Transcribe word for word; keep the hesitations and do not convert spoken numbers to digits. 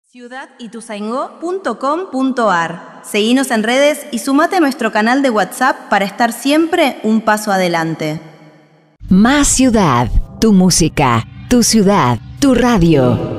ciudad ituzaingó punto com punto ar. Seguinos en redes y sumate a nuestro canal de WhatsApp para estar siempre un paso adelante. Más Ciudad, tu música, tu ciudad, tu radio.